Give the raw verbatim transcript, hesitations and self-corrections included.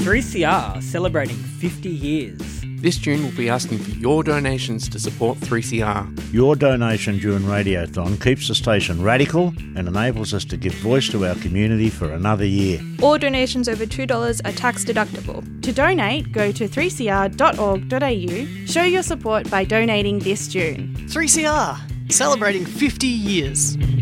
three C R celebrating fifty years. This June we'll be asking for your donations to support three C R. Your donation during Radiothon keeps the station radical and enables us to give voice to our community for another year. All donations over two dollars are tax deductible. To donate, go to three c r dot org dot a u. Show your support by donating this June. three C R, celebrating fifty years.